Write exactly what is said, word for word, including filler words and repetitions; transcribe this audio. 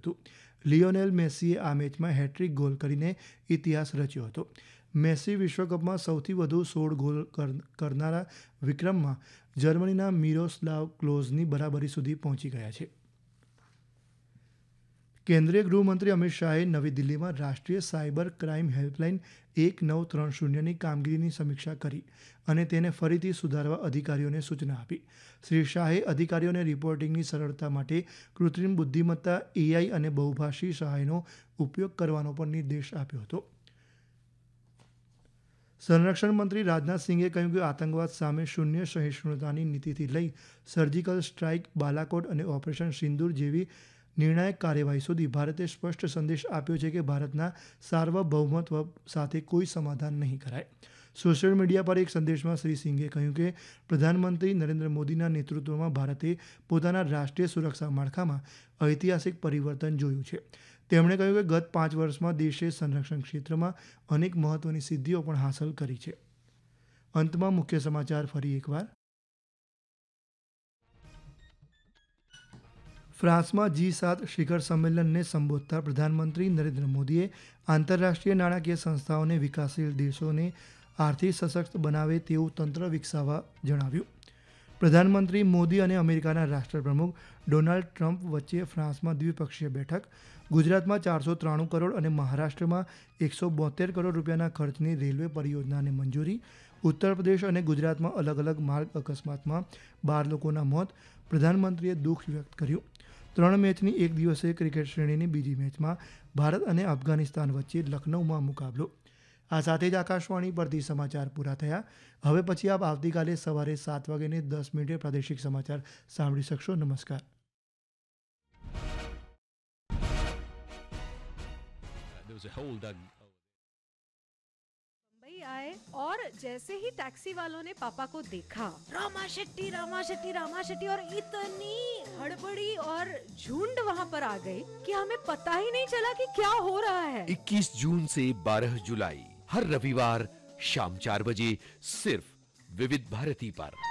હતું। લિયોનેલ મેસીએ આ મેચમાં હેટ્રિક ગોલ કરીને ઇતિહાસ રચ્યો હતો। મેસી વિશ્વકપમાં સૌથી વધુ સોળ ગોલ કરનારા વિક્રમમાં જર્મનીના મિરોસ્લાવ ક્લોઝની બરાબરી સુધી પહોંચી ગયા છે। કેન્દ્રીય ગૃહમંત્રી અમિત શાહે નવી દિલ્હીમાં રાષ્ટ્રીય સાયબર ક્રાઇમ હેલ્પલાઇન એક નવ ત્રણ શૂન્યની કામગીરીની સમીક્ષા કરી અને તેને ફરીથી સુધારવા અધિકારીઓને સૂચના આપી। શ્રી શાહે અધિકારીઓને રિપોર્ટિંગની સરળતા માટે કૃત્રિમ બુદ્ધિમત્તા એઆઈ અને બહુભાષી સહાયનો ઉપયોગ કરવાનો પણ નિર્દેશ આપ્યો હતો। સંરક્ષણ મંત્રી રાજનાથસિંહે કહ્યું કે આતંકવાદ સામે શૂન્ય સહિષ્ણુતાની નીતિથી લઈ સર્જિકલ સ્ટ્રાઇક, બાલાકોટ અને ઓપરેશન સિંદૂર જેવી નિર્ણાયક કાર્યવાહી સુધી ભારતે સ્પષ્ટ સંદેશ આપ્યો છે કે ભારતના સાર્વભૌમત્વ સાથે કોઈ સમાધાન નહીં કરાય। સોશિયલ મીડિયા પર એક સંદેશમાં શ્રી સિંઘે કહ્યું કે પ્રધાનમંત્રી નરેન્દ્ર મોદીના નેતૃત્વમાં ભારતે પોતાના રાષ્ટ્રીય સુરક્ષા માળખામાં ઐતિહાસિક પરિવર્તન જોયું છે। તેમણે કહ્યું કે ગત પાંચ વર્ષમાં દેશે સંરક્ષણ ક્ષેત્રમાં અનેક મહત્વની સિદ્ધિઓ પણ હાંસલ કરી છે। અંતમાં મુખ્ય સમાચાર ફરી એકવાર। ફ્રાંસમાં જી સાત શિખર સંમેલનને સંબોધતા પ્રધાનમંત્રી નરેન્દ્ર મોદીએ આંતરરાષ્ટ્રીય નાણાકીય સંસ્થાઓને વિકાસશીલ દેશોને આર્થિક સશક્ત બનાવે તેવું તંત્ર વિકસાવવા જણાવ્યું। પ્રધાનમંત્રી મોદી અને અમેરિકાના રાષ્ટ્રપ્રમુખ ડોનાલ્ડ ટ્રમ્પ વચ્ચે ફ્રાંસમાં દ્વિપક્ષીય બેઠક। ગુજરાતમાં ચારસો ત્રાણું કરોડ અને મહારાષ્ટ્રમાં એકસો બોતેર કરોડ રૂપિયાના ખર્ચની રેલવે પરિયોજનાને મંજૂરી। ઉત્તર પ્રદેશ અને ગુજરાતમાં અલગ અલગ માર્ગ અકસ્માતમાં બાર લોકોના મોત। પ્રધાનમંત્રીએ દુઃખ વ્યક્ત કર્યું। ત્રણ મેચની એક દિવસીય ક્રિકેટ શ્રેણીની બીજી મેચમાં ભારત અને અફઘાનિસ્તાન વચ્ચે લખનૌમાં મુકાબલો। આ સાથે જ આકાશવાણી પરથી સમાચાર પૂરા થયા। હવે પછી આપ આવતીકાલે સવારે સાત વાગ્યાને દસ મિનિટે પ્રાદેશિક સમાચાર સાંભળી શકશો। નમસ્કાર। मुंबई आए और जैसे ही टैक्सी वालों ने पापा को देखा, रामा शेट्टी रामा शेट्टी रामा शेट्टी, और इतनी हड़बड़ी और झुंड वहाँ पर आ गई कि हमें पता ही नहीं चला कि क्या हो रहा है। इक्कीस जून से बारह जुलाई हर रविवार शाम चार बजे सिर्फ विविध भारती पर।